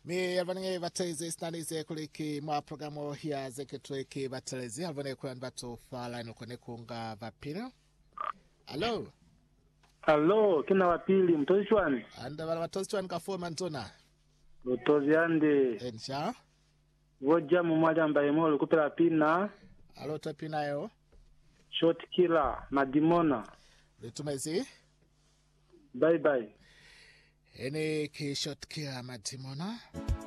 Mi alvanenge batalize stanize kuliki mwa programo ya zeketweke batalize alvane kwa bato fala inokone kunga vapino. Hello. Hello, kina wapili mtozi chwani. Anda wala watozi chwani kafua mantona. Mtozi ande. Ensha. Woja mumwaja mbaye molo kupela pina. Alo tapina yo. Short killer Madimona. Litumezi. Bye bye. Ene ki short killer Madimona.